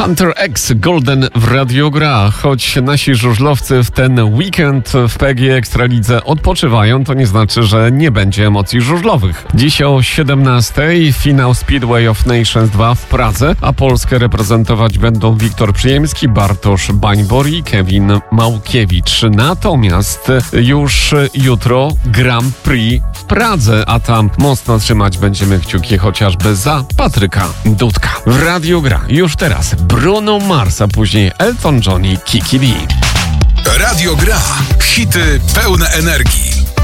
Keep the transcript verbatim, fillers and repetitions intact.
Hunter X Golden w Radio Gra. Choć nasi żużlowcy w ten weekend w P G Ekstralidze odpoczywają, to nie znaczy, że nie będzie emocji żużlowych. Dziś o siedemnastej finał Speedway of Nations dwa w Pradze, a Polskę reprezentować będą Wiktor Przyjemski, Bartosz Bańbor i Kevin Małkiewicz. Natomiast już jutro Grand Prix w Pradze, a tam mocno trzymać będziemy kciuki chociażby za Patryka Dudka. W Radio Gra już teraz Bruno Mars, a później Elton John i Kiki Dee. Radio Gra. Hity pełne energii.